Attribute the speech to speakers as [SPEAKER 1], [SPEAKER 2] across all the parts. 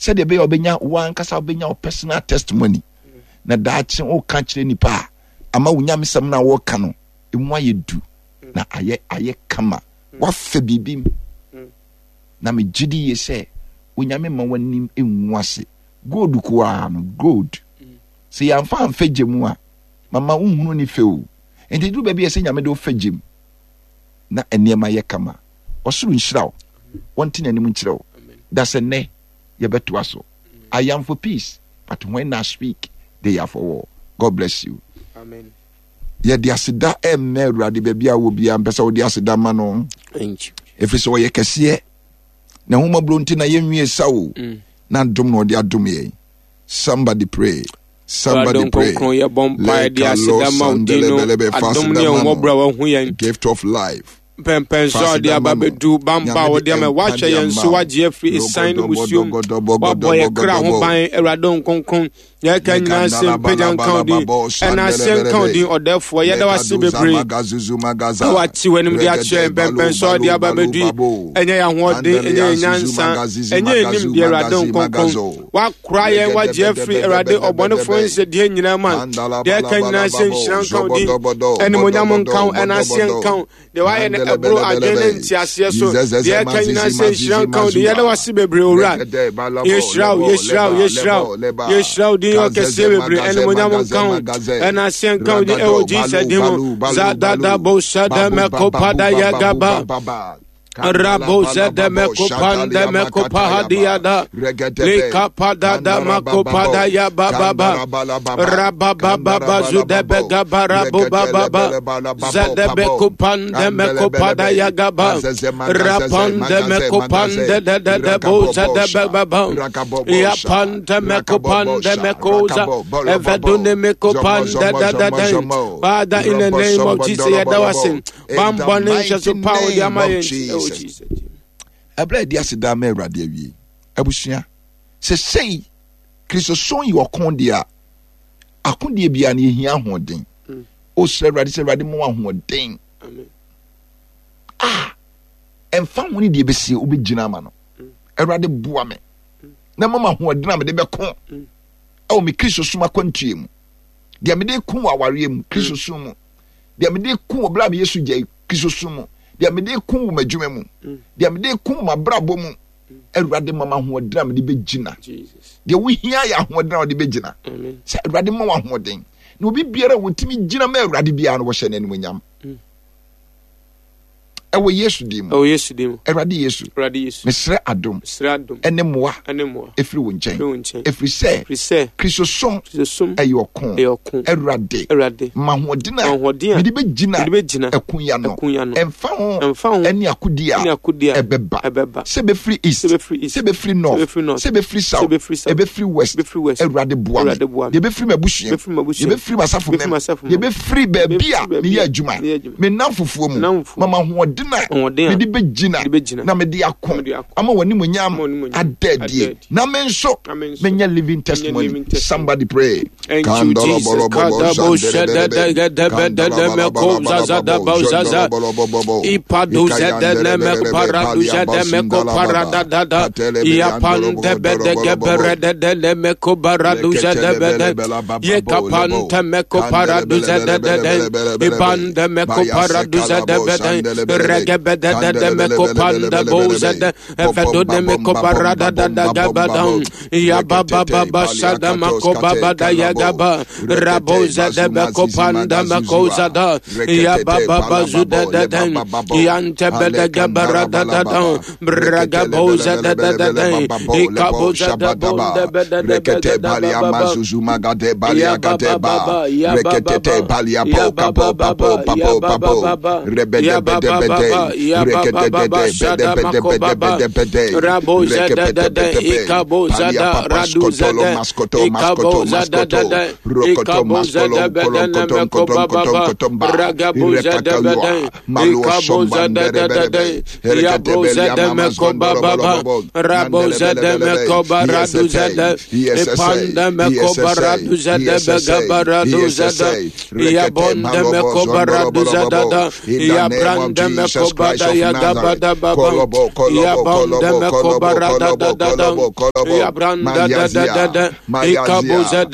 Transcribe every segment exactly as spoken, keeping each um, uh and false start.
[SPEAKER 1] said the be obenya one kasa obenya personal testimony na daachi o ka kire nipa ama wunyame sam na wo ka no emu aye du na aye aye kama wa fa bibim na me gidi ye say wunyame ma wanim enwu ase gold kwa no gold se ya mfa mfa gemu a mama unhunu ni feu enti du ba bi ye say nyame do fa gem na enema ye kama osuru nhyiraw wonti nanim nkyiraw da se ne ye beto aso I am for peace but when I speak they are for war. God bless you.
[SPEAKER 2] Amen.
[SPEAKER 1] Ye di asida e me urade baabi a wo bia mpesa wo di asida ma no.
[SPEAKER 2] Thank you.
[SPEAKER 1] Efi so ye kese na homa blonti na ye nwie sa wo. Na dom no di adom ye. Somebody pray. Somebody pray. Gift of life.
[SPEAKER 2] Pempen so dia babedu bamba wo dia me wache yen so waje afri sign busuom wa boy kra ho ban erado nkonkon ya kan na sem pejan count and na sem count or therefore ya da wase bebre wa ti wenim dia che pempen so dia babedu enye ya ho de enye nyansa enye nim dia erado nkonkon wa kra yen waje afri erade obone fonse dia nyina man dia kan na sem shran count eni monyam count and na sem count de wa ebro agene ntiase so de kan na se shran kan de yada wase bebre ora yeshraw yeshraw yeshraw yeshraw de o kese bebre ene monyam kan na se kan de e o Jesus de mo za da da bo shada me ko pada ya gaba Rabo zede me kupande me kupahadiada Lika pada da makupada ya baba Rababa baba zude bega barabu baba Zede be kupande me kupada ya gaba Rapande me kupande de de de bo zede be baba Ya pande me kupande me koza Evedune me kupande de de de Father, in the name of Jesus Yadawasin Bamba ninja so power yamayin Jesus.
[SPEAKER 1] Abla dia se da me urade awie. Abusua. Se sei Kristo son yo kondia. Akondia bia na ehia hoden. O se urade se urade mo ahoden.
[SPEAKER 2] Amen.
[SPEAKER 1] Ah. Emfa woni de besie obegina ma no. Urade boa me. Na mama hoden na me de bekon. O me Kristo suma kwantue mu. Dia me de kun aware mu Kristo sum. Dia me de kun obla me Yesu gye Kristo sum. Dia me de kun madwuma mu dia me de kun mabrabo mu Awurade mama hoodra me de begina Jesus dia wo hia ya hoodra wo de begina se Awurade mama hoodin na obi biara wotimi gina ma Awurade bia no wo hye nanim nyam ewo Yesu dim
[SPEAKER 2] o Yesu dim
[SPEAKER 1] Awurade Yesu
[SPEAKER 2] Awurade Yesu
[SPEAKER 1] mesre adom
[SPEAKER 2] mesre adom
[SPEAKER 1] ene moa
[SPEAKER 2] ene moa
[SPEAKER 1] efri wo nchen efri se
[SPEAKER 2] efri se
[SPEAKER 1] Kristo som
[SPEAKER 2] Kristo som
[SPEAKER 1] eyokon
[SPEAKER 2] eyokon
[SPEAKER 1] Awurade
[SPEAKER 2] Awurade
[SPEAKER 1] ma hoodina
[SPEAKER 2] me
[SPEAKER 1] de begina
[SPEAKER 2] me de begina
[SPEAKER 1] ekunya no emfa ho
[SPEAKER 2] emfa ho
[SPEAKER 1] eni akodia
[SPEAKER 2] eni akodia
[SPEAKER 1] ebeba
[SPEAKER 2] ebeba
[SPEAKER 1] se be free east
[SPEAKER 2] se be free east
[SPEAKER 1] se be free north se be free south se be free west Awurade boa de be free mabusua de be free masafo mem de be free ba bia me ya adwuma me namfofuo mu mama hoodina me de begina na me de akon ama wani munyam adedie na me nso me nya living testimony. Somebody pray.
[SPEAKER 2] Thank you, Jesus. Kadabo shada da da da da da me ko zaza da ba zaza ipado zada na me para du zada me ko para da da da ya pan de be de gebere de de me ko bara du zada be de ye kapan te me ko para du zada de de ipan de me ko para du zada be de rege be de de me ko pan de bo zada fedo de me ko para da da da gaba down ya baba baba shada ma ko baba da ya gaba raboza de me ko pan da me ko zada ya baba bazu de de de yante be de gaba da da da braga boza de de de ika boza de de be de de
[SPEAKER 1] rekete balia mazuzu magade balia gade ba rekete balia po papo papo papo papo rebede bede bede rekete de bede bede bede bede
[SPEAKER 2] raboza de de de ika boza da raduza de ika boza de de ika boza de bede me ko baba braga boza de bede ika boza de de de ya boza de me ko baba raboza de me ko baraduza de ipanda me ko baraduza de bega baraduza de ya bonde me ko baraduza de ya brande me
[SPEAKER 1] Jesus Christ of Nazareth. Kolobo, kolobo, kolobo, kolobo, kolobo, kolobo, kolobo. Mayazia, Mayazia, Mayazia,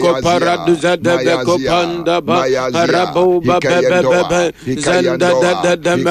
[SPEAKER 1] Mayazia, Mayazia, Ikayendoa, Ikayendoa,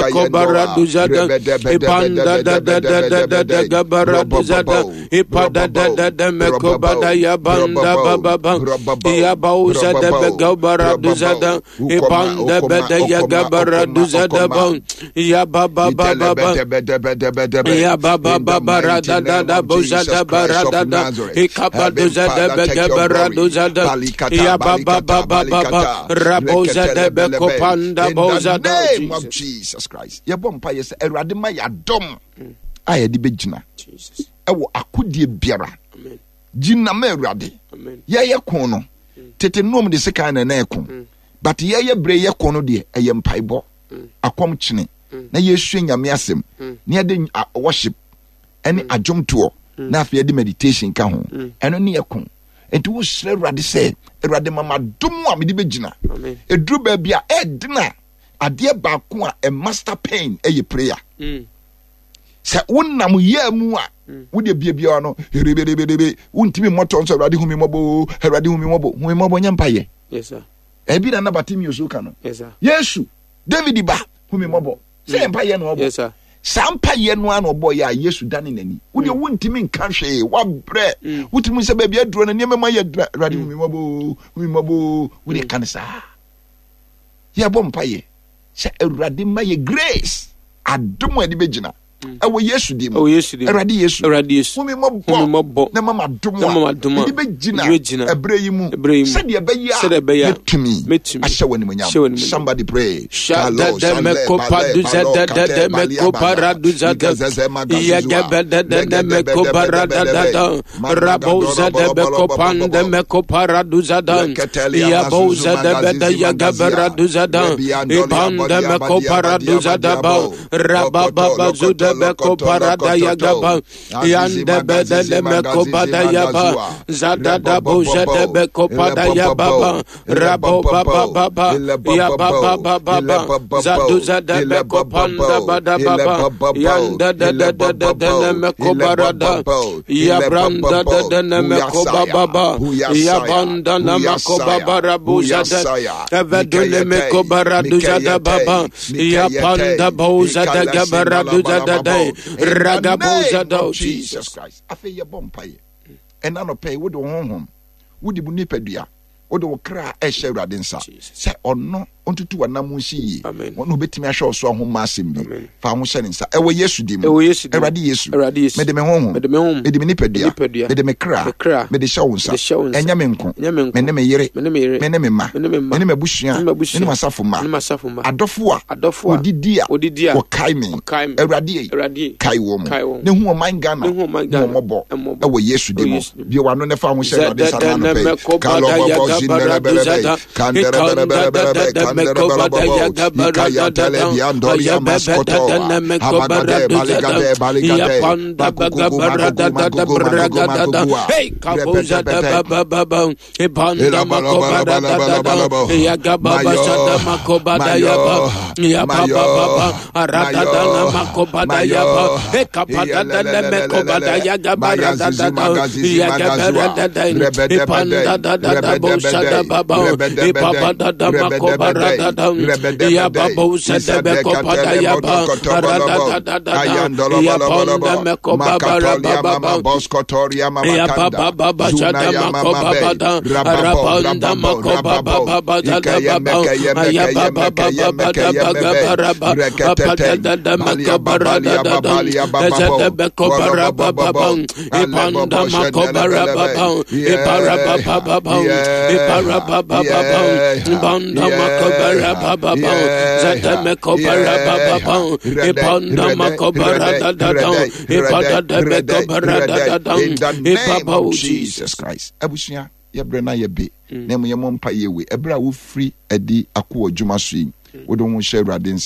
[SPEAKER 1] name of Jesus Christ. Yabompa yes Erade ma yadom ayede begina. Jesus. Ewo akodie biara. Amen. Gina ma Erade. Amen. Ye ye kon no. Tete nom de seka na na ekon. But ye ye bre ye kon no de eye mpaibo. Akom kine. Na Yesu nyame asem. Na ye worship any adjom to. Na afia de meditation ka ho. Eno ne ekon. Enti wo sre Erade se Erade mama dom a me de begina. Amen. Edru ba bia edna ade ba ko a master pain eye prayer. Mm. Se wonnam ye mu a wo de bia bia no rebebebebe wontimi moto nso Erade humi mobo Erade humi mobo humi mobo nyampa ye. Yes sir. E bi na na batimi oso ka no. Yes sir. Yesu David ba humi mobo. Se empa ye no obo. Yes sir. Sampa ye no an obo ya Yesu dane nani. Wo de wontimi nka hwe wa bre. Wotimi se ba bia duro na niam ye Erade humi mobo humi mobo wo de kansa. Ye bom pa ye. Say Erade ma ye grace adom ade begina ewo Yesu dim ewo Yesu dim Erade Yesu Erade Yesu humi mobbo na mama dom ade begina ebre yi mu se de be ya metumi ahye wani munyam. Somebody pray shalo me ko padu zede me ko paradu zede ya gebede me ko parada da rabo zede be ko pande me ko paradu zede ya bo zede be ya gabaradu zede ipande me ko paradu zede ba rababa zude be ko parada ya gaba yande bedele me ko bada ya ba zada da bo zede be ko pada ya baba rabo baba baba ya baba baba zadu zede be ko panda bada baba yande de de de de de me ko parada ya branda de de ne me ko baba ya banda na me ko baba rabo zede evedele me ko baradu zede baba ya panda bo zede gabaradu zede ragaboza do Jesus Christ. Afi ye bompaye. Ena no pay wo de honhom. Wo di bu nipadua. Wo de wo kra e hye Erade nsa. Se ono ontutu wanamu nsi. Ono betimi ahwe oso ahoma asem bi. Fa ho hye nsa. Ewo Yesu dim. Erade Yesu. Me de me honhom. Me de me nipadua. Me de me kra. Me de hye wo nsa. Enya me nko. Me ne me yere. Me ne me ma. Me ne me busua. Me ne masafo ma. Adofo a. Odidi a. Wo kai me. Erade kai wo mo. Ne hu o man Ghana. Ne mo bo. Ewo Yesu dim. Bi wa no ne fa ho hye Erade nsa na pe. Kalo bobo zinelebelebe. Kandelebelebe. Mekobada Mikaya Telebi Andoria Maskoto Hamadade Baligade Baligade Bakukuku Makuku Makuku Makuku Hey Kabuza Baba Ebanda Makobada Yagaba Shada Makobada Yaba Yaba Arada Makobada Yaba Hey Kapada Mekobada Yagaba Yagaba Epanda Boshada Baba Epada Makobada ya babo sede be ko pada ya ba rada da da ya ponda me ko baba baba boskotoria mama ya baba baba chada mako baba da rabanda mako baba baba da baba ya baba baba da baba baba da da mako baba da sede be ko baba baba ipanda mako baba baba ipara baba baba ipara baba baba banda mako baba baba zata meko bara baba ipanda mako bara da da da ipada da meko bara da da ipapa Jesus Christ abusia ye brena ye be na mo ye mo mpa ye we ebra wo free adi akọ adwuma so yi wo do ho hye Erade nsa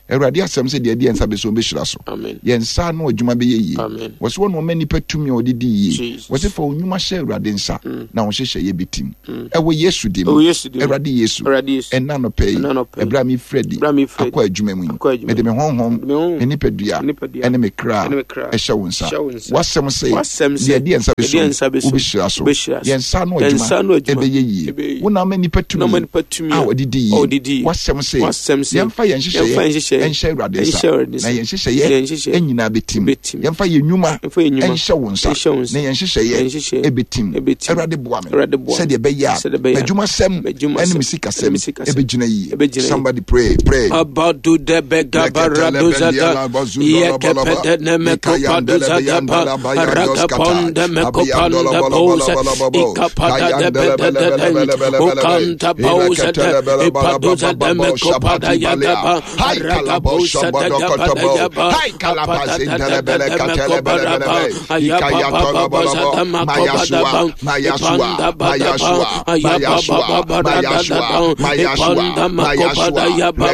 [SPEAKER 1] Awurade asɛm sɛ deɛ ɛde yɛn nsa bɛso bɛhyira so. Yɛn nsa no adwuma bɛyɛ yie. Wɔsɛ wɔn ɔma nipa tumi a ɔde di yie. Wɔsɛ fa onyuma hyɛ Awurade nsa na wɔn hyehyɛ yɛ bitim. Ɛwɔ Yesu dim. Awurade Yesu. Ɛna no pɛ yi. Ɛbra mi Fredi. Akɔ adwuma mu yi. Mɛde me honhom. Me nipadua. Ɛne me kra. Ɛhyɛ wo nsa. Wasɛm sɛ deɛ ɛde yɛn nsa bɛso wobɛhyira so. Yɛn nsa no adwuma ɛbɛyɛ yie. Wona ɔma nipa tumi a wɔde di yie. Wasɛm sɛ yɛmfa yɛn hyehyɛ ɛnhyɛ Awurade nsa na yɛn hyehyɛ ɛnyinaa bɛtim. Yɛmfa yɛn nnwuma ɛnhyɛ wo nsa na yɛn hyehyɛ ɛbɛtim. Awurade boa me sɛdeɛ ɛbɛyɛ a m'adwuma sɛm ɛne me sikasɛm ɛbɛgyina yie. Somebody pray, pray.
[SPEAKER 2] Abadu de bega baradu zada yekepede ne mekopadu zada pa ragaponde mekopanda pose ikapada de bedede ukanta pose de ipadu zada mekopada yagaba ragaposa de gabada yaba apada de bedede mekopara ayapa baba zada makopada pa ipanda badapa ayapa baba radada ipanda makopada yaba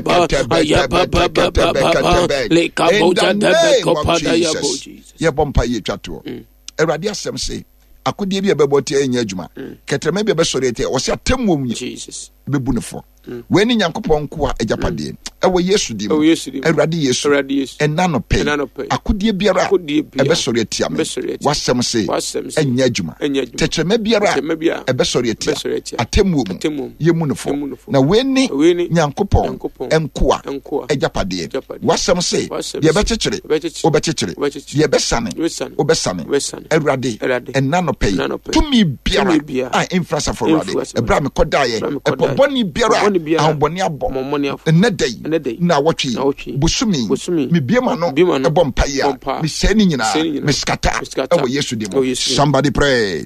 [SPEAKER 1] yɛbɔmpa yɛ twato Awurade asɛm se akodie bi ɛbɛbɔ tie ɛnyɛ adwuma kɛtrɛma bi ɛbɛsɔre tie ɔsɛ atemmuom yi bɛbu ne fo wɛni Nyankopɔn nko a agyapadeɛ ɛwɔ Yesu dim Awurade Yesu ɛna no pɛ akodie biara ɛbɛsɔre tie me wasɛm se ɛnyɛ adwuma kɛtrɛma biara ɛbɛsɔre tie atemmuom yɛmu ne fo na wɛni Nyankopɔn nko a agyapadeɛ wasɛm se deɛ ɛbɛkyekyere wobɛkyekyere deɛ ɛbɛsane wobɛsane Awurade ɛna no pɛ tumi biara a ɛmfra safo Awurade ɛbra me kɔdaeɛ ɛpɔbɔne biara ahombɔne abɔ ɛnɛ dai na wɔtwe busumi mebiema no ɛbɔ mpaeɛ a mehyɛ ne nyinaa meskata ɛwɔ Yesu dim. Somebody pray.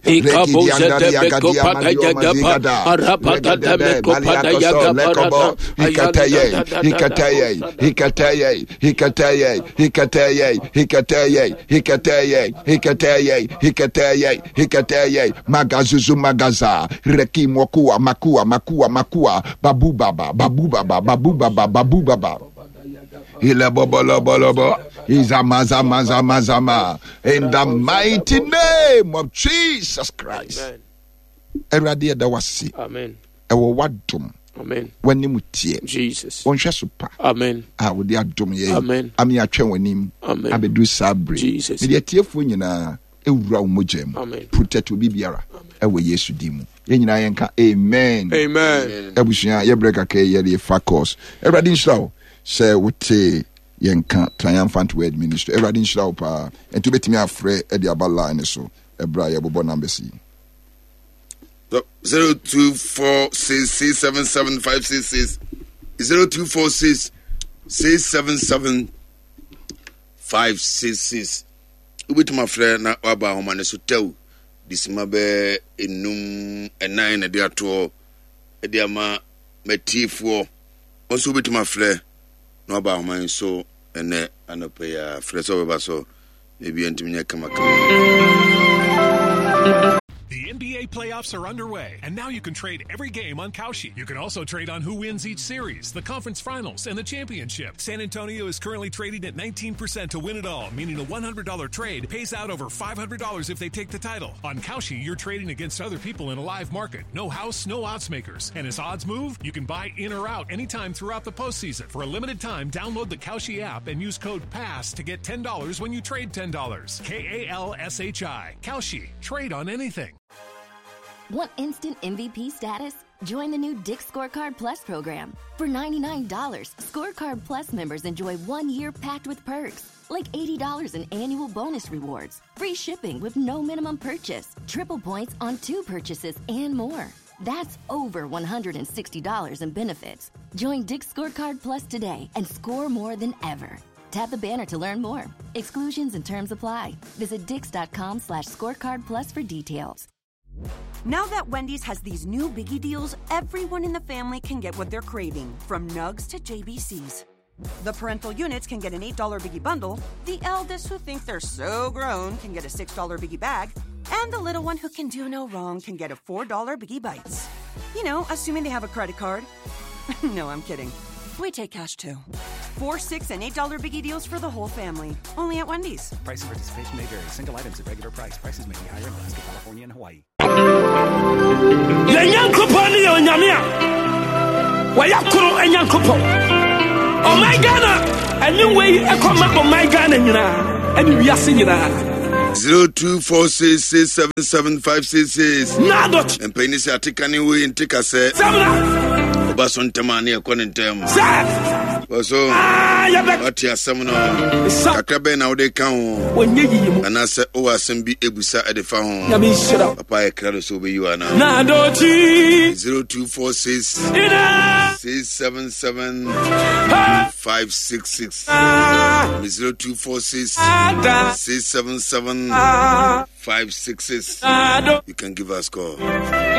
[SPEAKER 1] Magazuzu magaza reki mokua makua makua makua babu baba babu baba babu baba babu baba ile bobo lobo lobo izamaza maza mazama in the mighty name of Jesus Christ. Eradi da wasi. Amen. Ewo wadom. Amen. Wani mutie. Jesus. Onhwe super. Amen. Ah wo dia dom ye. Amen. Ami atwe wanim. Amen. Abedu sabre. Jesus. Me dia tiefo nyina ewura wo mogem. Protect obi biara. Ewo Yesu dimu. Yenyina yenka amen. Amen. Ebusua ye breka ke ye de fakos. Eradi nshrawo se wote yenka triumphant word ministry. Eradi nshrawo pa ento betimi afre e de aba line so. Ebra ye bobo number si.
[SPEAKER 3] zero two four six six seven seven five six six zero two four six six seven seven five six six. Ubit my friend na waba homa ne so tew disimabe enum enan na dia to e dia ma matifo onso ubit my friend na waba homa so ene anope ya friend so baba so maybe entimi nya kama kama.
[SPEAKER 4] The N B A playoffs are underway, and now you can trade every game on Kalshi. You can also trade on who wins each series, the conference finals, and the championship. San Antonio is currently trading at nineteen percent to win it all, meaning a one hundred dollars trade pays out over five hundred dollars if they take the title. On Kalshi, you're trading against other people in a live market. No house, no odds makers. And as odds move, you can buy in or out anytime throughout the postseason. For a limited time, download the Kalshi app and use code PASS to get ten dollars when you trade ten dollars. K A L S H I. Kalshi. Trade on anything.
[SPEAKER 5] Want instant M V P status? Join the new Dick's Scorecard Plus program. For ninety-nine dollars, Scorecard Plus members enjoy one year packed with perks, like eighty dollars in annual bonus rewards, free shipping with no minimum purchase, triple points on two purchases, and more. That's over one hundred sixty dollars in benefits. Join Dick's Scorecard Plus today and score more than ever. Tap the banner to learn more. Exclusions and terms apply. Visit dix.com slash scorecard plus for details.
[SPEAKER 6] Now that Wendy's has these new biggie deals, everyone in the family can get what they're craving, from Nugs to J B Cs. The parental units can get an eight dollars biggie bundle, the eldest who think they're so grown can get a six dollars biggie bag, and the little one who can do no wrong can get a four dollars biggie bites. You know, assuming they have a credit card. No, I'm kidding. We take cash too. Four, six, and eight dollar biggie deals for the whole family. Only at Wendy's.
[SPEAKER 7] Price and participation may vary. Single items at regular price. Prices may be higher in Alaska, California, and Hawaii.
[SPEAKER 8] Oh my God! Anyway, I come up on my gun and we are singing.
[SPEAKER 3] Zero two four six six seven seven five six six.
[SPEAKER 8] Not
[SPEAKER 3] and penny say take anyway and take a set. Bason Tamani, a contem. So, what you are summoning? Kakrabe now they come when you and I said, oh, I send be Ebusa at the phone. Papa, Crado, so be you are now. Zero two four six six seven seven five six six. Zero two four six six seven seven five six six. You can give us a call.